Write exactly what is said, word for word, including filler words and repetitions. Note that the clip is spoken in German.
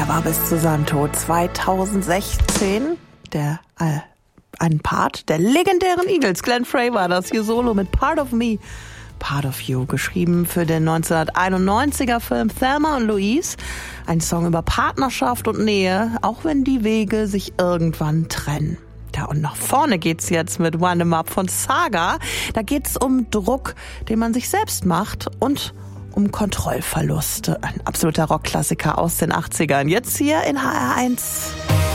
Er war bis zu seinem Tod zweitausendsechzehn der äh, ein Part der legendären Eagles. Glenn Frey war das hier solo mit Part of Me, Part of You, geschrieben für den neunzehnhunderteinundneunziger Film Thelma und Louise. Ein Song über Partnerschaft und Nähe, auch wenn die Wege sich irgendwann trennen. Ja, und nach vorne geht's jetzt mit Wind 'Em Up von Saga. Da geht's um Druck, den man sich selbst macht, und um Kontrollverluste. Ein absoluter Rockklassiker aus den achtzigern. Jetzt hier in H R eins.